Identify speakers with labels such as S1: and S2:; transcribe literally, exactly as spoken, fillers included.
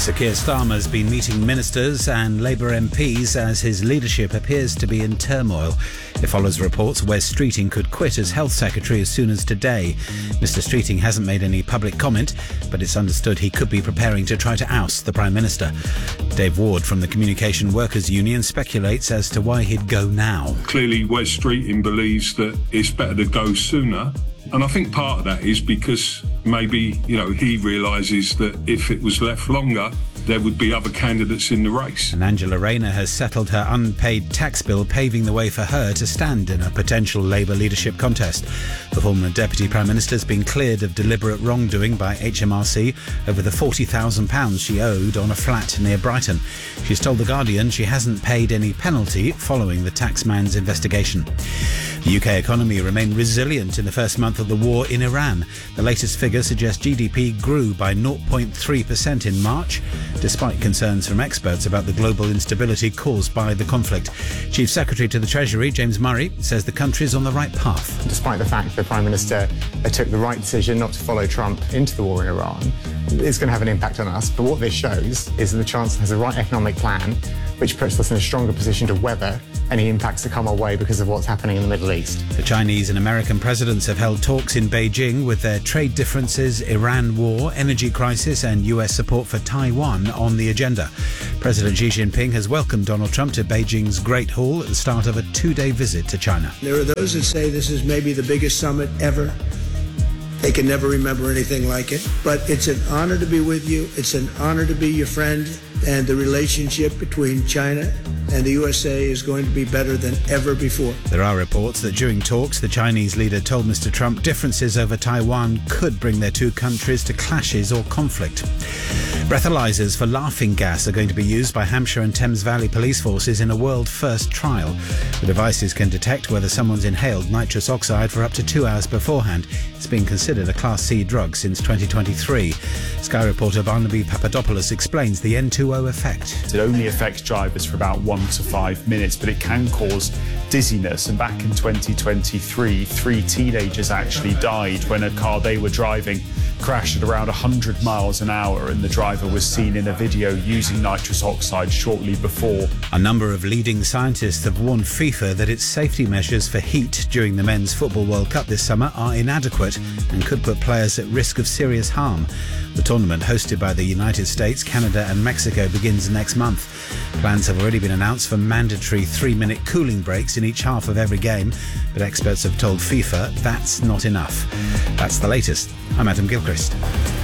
S1: Sir Keir Starmer's been meeting ministers and Labour M Ps as his leadership appears to be in turmoil. It follows reports Wes Streeting could quit as Health Secretary as soon as today. Mister Streeting hasn't made any public comment, but it's understood he could be preparing to try to oust the Prime Minister. Dave Ward from the Communication Workers Union speculates as to why he'd go now.
S2: Clearly, Wes Streeting believes that it's better to go sooner. And I think part of that is because maybe, you know, he realises that if it was left longer, there would be other candidates in the race.
S1: And Angela Rayner has settled her unpaid tax bill, paving the way for her to stand in a potential Labour leadership contest. The former Deputy Prime Minister has been cleared of deliberate wrongdoing by H M R C over the forty thousand pounds she owed on a flat near Brighton. She's told The Guardian she hasn't paid any penalty following the taxman's investigation. The U K economy remained resilient in the first month of the war in Iran. The latest figures suggest G D P grew by zero point three percent in March, despite concerns from experts about the global instability caused by the conflict. Chief Secretary to the Treasury, James Murray, says the country is on the right path.
S3: Despite the fact the Prime Minister took the right decision not to follow Trump into the war in Iran, it's going to have an impact on us. But what this shows is that the Chancellor has the right economic plan, which puts us in a stronger position to weather any impacts that come our way because of what's happening in the Middle East.
S1: The Chinese and American presidents have held talks in Beijing with their trade differences, Iran war, energy crisis and U S support for Taiwan on the agenda. President Xi Jinping has welcomed Donald Trump to Beijing's Great Hall at the start of a two-day visit to China.
S4: There are those that say this is maybe the biggest summit ever. They can never remember anything like it. But it's an honor to be with you. It's an honor to be your friend. And the relationship between China and the U S A is going to be better than ever before.
S1: There are reports that during talks, the Chinese leader told Mister Trump differences over Taiwan could bring their two countries to clashes or conflict. Breathalyzers for laughing gas are going to be used by Hampshire and Thames Valley police forces in a world-first trial. The devices can detect whether someone's inhaled nitrous oxide for up to two hours beforehand. It's been considered a Class C drug since twenty twenty-three. Sky reporter Barnaby Papadopoulos explains the N two O effect.
S5: It only affects drivers for about one to five minutes, but it can cause dizziness. And back in twenty twenty-three, three teenagers actually died when a car they were driving crashed at around one hundred miles an hour, and the driver was seen in a video using nitrous oxide shortly before.
S1: A number of leading scientists have warned FIFA that its safety measures for heat during the Men's Football World Cup this summer are inadequate and could put players at risk of serious harm. The tournament, hosted by the United States, Canada and Mexico, begins next month. Plans have already been announced for mandatory three-minute cooling breaks in each half of every game, but experts have told FIFA that's not enough. That's the latest. I'm Adam Gilchrist.